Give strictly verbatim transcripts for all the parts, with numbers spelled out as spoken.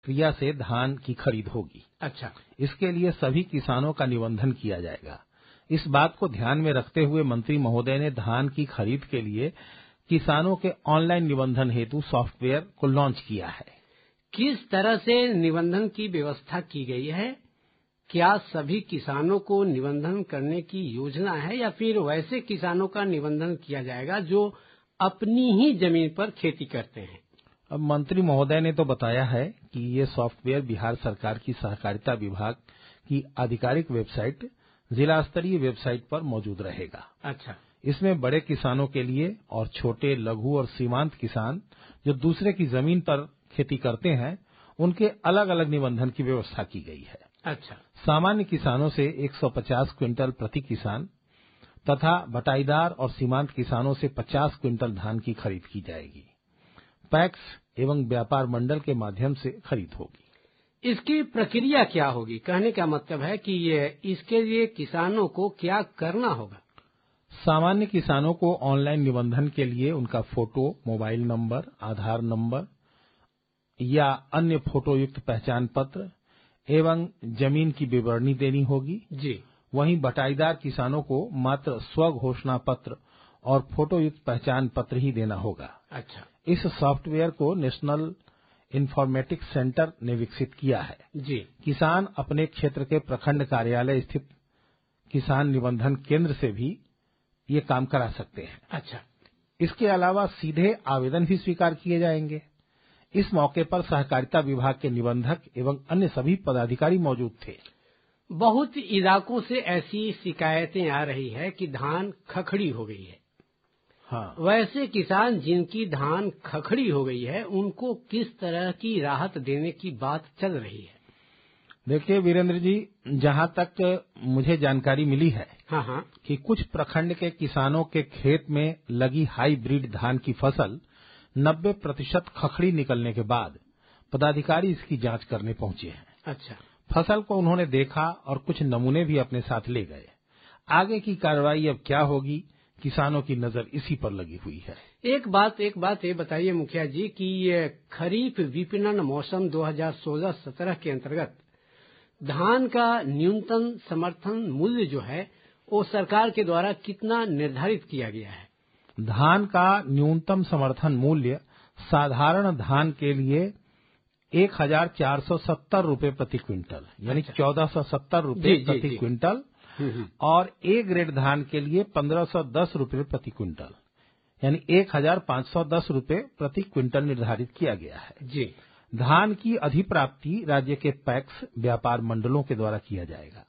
प्रक्रिया से धान की खरीद होगी। अच्छा, इसके लिए सभी किसानों का निबंधन किया जाएगा। इस बात को ध्यान में रखते हुए मंत्री महोदय ने धान की खरीद के लिए किसानों के ऑनलाइन निबंधन हेतु सॉफ्टवेयर को लॉन्च किया है। किस तरह से निबंधन की व्यवस्था की गई है? क्या सभी किसानों को निबंधन करने की योजना है या फिर वैसे किसानों का निबंधन किया जाएगा जो अपनी ही जमीन पर खेती करते हैं? अब मंत्री महोदय ने तो बताया है कि ये सॉफ्टवेयर बिहार सरकार की सहकारिता विभाग की आधिकारिक वेबसाइट, जिला स्तरीय वेबसाइट पर मौजूद रहेगा। अच्छा, इसमें बड़े किसानों के लिए और छोटे, लघु और सीमांत किसान जो दूसरे की जमीन पर खेती करते हैं, उनके अलग अलग निबंधन की व्यवस्था की गई है। अच्छा, सामान्य किसानों से एक सौ पचास क्विंटल प्रति किसान तथा बटाईदार और सीमांत किसानों से पचास क्विंटल धान की खरीद की जाएगी। पैक्स एवं व्यापार मंडल के माध्यम से खरीद होगी। इसकी प्रक्रिया क्या होगी? कहने का मतलब है कि ये इसके लिए किसानों को क्या करना होगा? सामान्य किसानों को ऑनलाइन निबंधन के लिए उनका फोटो, मोबाइल नंबर, आधार नंबर या अन्य फोटोयुक्त पहचान पत्र एवं जमीन की विवरणी देनी होगी। जी। वहीं बटाईदार किसानों को मात्र स्व घोषणा पत्र और फोटोयुक्त पहचान पत्र ही देना होगा। अच्छा, इस सॉफ्टवेयर को नेशनल इन्फॉर्मेटिक्स सेंटर ने विकसित किया है। जी। किसान अपने क्षेत्र के प्रखंड कार्यालय स्थित किसान निबंधन केंद्र से भी ये काम करा सकते हैं। अच्छा, इसके अलावा सीधे आवेदन भी स्वीकार किए जाएंगे। इस मौके पर सहकारिता विभाग के निबंधक एवं अन्य सभी पदाधिकारी मौजूद थे। बहुत इलाकों से ऐसी शिकायतें आ रही है कि धान खखड़ी हो गई है। हाँ, वैसे किसान जिनकी धान खखड़ी हो गई है, उनको किस तरह की राहत देने की बात चल रही है? देखिए वीरेंद्र जी, जहाँ तक मुझे जानकारी मिली है हाँ हाँ कि कुछ प्रखंड के किसानों के खेत में लगी हाईब्रिड धान की फसल नब्बे प्रतिशत खखड़ी निकलने के बाद पदाधिकारी इसकी जांच करने पहुंचे हैं। अच्छा, फसल को उन्होंने देखा और कुछ नमूने भी अपने साथ ले गए। आगे की कार्रवाई अब क्या होगी, किसानों की नजर इसी पर लगी हुई है। एक बात एक बात ये बताइए मुखिया जी कि ये खरीफ विपणन मौसम दो हज़ार सोलह सत्रह के अंतर्गत धान का न्यूनतम समर्थन मूल्य जो है वो सरकार के द्वारा कितना निर्धारित किया गया है? धान का न्यूनतम समर्थन मूल्य साधारण धान के लिए एक हजार चार सौ सत्तर रूपये प्रति क्विंटल यानी चौदह सौ सत्तर रूपये प्रति क्विंटल और ए ग्रेड धान के लिए पंद्रह सौ दस रूपये प्रति क्विंटल यानी एक हजार पांच सौ दस रूपये प्रति क्विंटल निर्धारित किया गया है। जी। धान की अधिप्राप्ति राज्य के पैक्स व्यापार मंडलों के द्वारा किया जाएगा।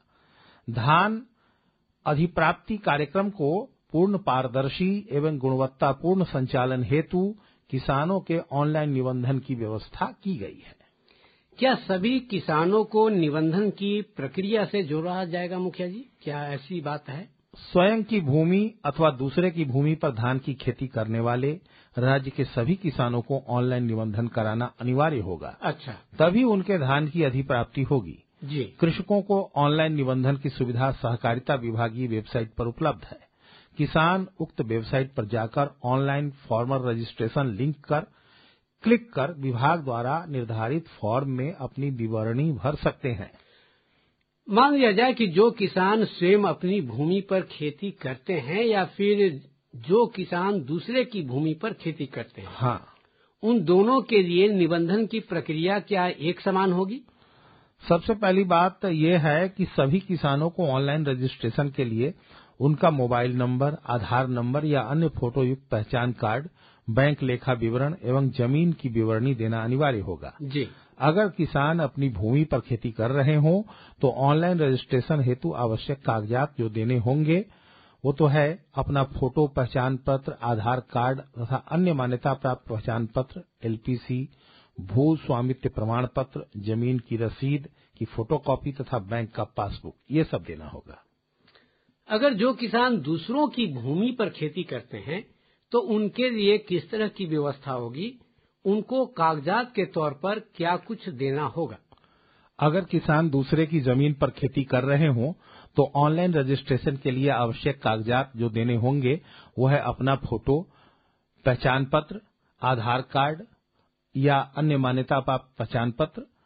धान अधिप्राप्ति कार्यक्रम को पूर्ण पारदर्शी एवं गुणवत्तापूर्ण संचालन हेतु किसानों के ऑनलाइन निबंधन की व्यवस्था की गई है। क्या सभी किसानों को निबंधन की प्रक्रिया से जोड़ा जाएगा मुखिया जी? क्या ऐसी बात है? स्वयं की भूमि अथवा दूसरे की भूमि पर धान की खेती करने वाले राज्य के सभी किसानों को ऑनलाइन निबंधन कराना अनिवार्य होगा। अच्छा, तभी उनके धान की अधिप्राप्ति होगी। जी। कृषकों को ऑनलाइन निबंधन की सुविधा सहकारिता विभागीय वेबसाइट पर उपलब्ध है। किसान उक्त वेबसाइट पर जाकर ऑनलाइन फॉर्मर रजिस्ट्रेशन लिंक कर क्लिक कर विभाग द्वारा निर्धारित फॉर्म में अपनी विवरणी भर सकते हैं। मान लिया जाए कि जो किसान स्वयं अपनी भूमि पर खेती करते हैं या फिर जो किसान दूसरे की भूमि पर खेती करते हैं, हाँ, उन दोनों के लिए निबंधन की प्रक्रिया क्या एक समान होगी? सबसे पहली बात यह है कि सभी किसानों को ऑनलाइन रजिस्ट्रेशन के लिए उनका मोबाइल नंबर, आधार नंबर या अन्य फोटोयुक्त पहचान कार्ड, बैंक लेखा विवरण एवं जमीन की विवरणी देना अनिवार्य होगा। जी। अगर किसान अपनी भूमि पर खेती कर रहे हों तो ऑनलाइन रजिस्ट्रेशन हेतु आवश्यक कागजात जो देने होंगे वो तो है अपना फोटो, पहचान पत्र, आधार कार्ड तथा अन्य मान्यता प्राप्त पहचान पत्र, एलपीसी, भू स्वामित्व प्रमाण पत्र, जमीन की रसीद की फोटोकॉपी तथा बैंक का पासबुक, ये सब देना होगा। अगर जो किसान दूसरों की भूमि पर खेती करते हैं तो उनके लिए किस तरह की व्यवस्था होगी? उनको कागजात के तौर पर क्या कुछ देना होगा? अगर किसान दूसरे की जमीन पर खेती कर रहे हों तो ऑनलाइन रजिस्ट्रेशन के लिए आवश्यक कागजात जो देने होंगे वो है अपना फोटो, पहचान पत्र, आधार कार्ड या अन्य मान्यता प्राप्त पहचान पत्र,